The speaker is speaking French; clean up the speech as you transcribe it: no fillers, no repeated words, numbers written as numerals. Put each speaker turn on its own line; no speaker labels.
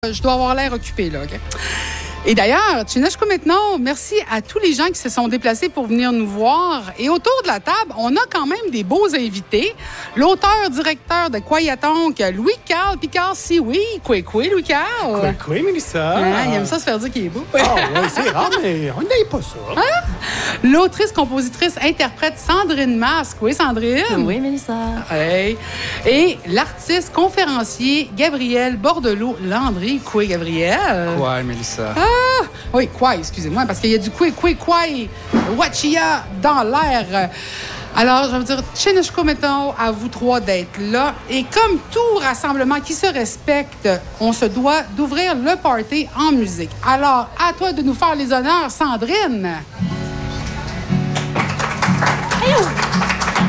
Je dois avoir l'air occupé, là, OK? Et d'ailleurs, Chineshko maintenant, merci à tous les gens qui se sont déplacés pour venir nous voir. Et autour de la table, on a quand même des beaux invités. L'auteur-directeur de Kwayatonk, Louis-Carl Picard-Sioui. Koué, Louis-Carl.
Koué, Mélissa.
Hein, il aime ça se faire dire qu'il est beau.
Ah oui, c'est rare, mais on n'aille pas ça.
Hein? L'autrice, compositrice, interprète Sandrine Masque. Oui, Sandrine.
Oui, Mélissa.
Hey. Et l'artiste conférencier Gabriel Bordelot-Landry. Koué, Gabriel.
Quoi, Mélissa?
Ah! Oui, quoi, excusez-moi, parce qu'il y a du quoi, Wachia dans l'air. Alors, je veux dire, Chineshko maintenant, à vous trois d'être là. Et comme tout rassemblement qui se respecte, on se doit d'ouvrir le party en musique. Alors, à toi de nous faire les honneurs, Sandrine.